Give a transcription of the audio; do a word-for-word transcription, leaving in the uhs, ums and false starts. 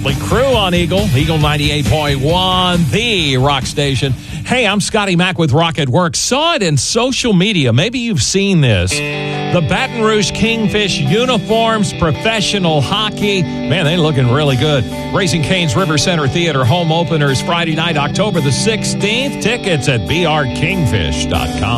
Motley Crue on Eagle, Eagle ninety-eight point one, the rock station. Hey, I'm Scotty Mack with Rock at Work. Saw it in social media. Maybe you've seen this. The Baton Rouge Kingfish uniforms, professional hockey. Man, they're looking really good. Raising Cane's River Center Theater home openers Friday night, October the sixteenth. Tickets at b r kingfish dot com.